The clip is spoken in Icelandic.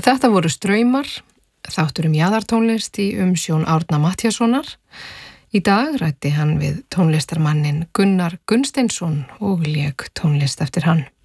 Þetta voru Straumar, þáttur jaðartónlist í umsjón Árna Matthíassonar. Í dag ræddi hann við tónlistarmannin Gunnar Gunnsteinsson og lék tónlist eftir hann.